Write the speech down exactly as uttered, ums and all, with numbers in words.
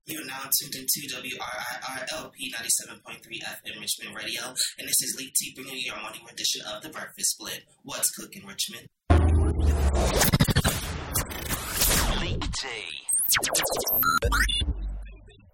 You are now tuned into W R I R L P ninety-seven point three F M Richmond Radio, and this is Lee T bringing you your morning edition of The Breakfast Split. What's cooking, Richmond?